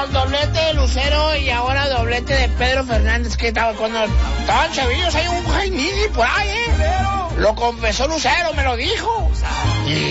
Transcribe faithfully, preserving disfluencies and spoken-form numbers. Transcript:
el doblete de Lucero y ahora doblete de Pedro Fernández, que estaba cuando estaban chavillos hay un Jaimini por ahí, ¿eh? Lo confesó Lucero, me lo dijo. Y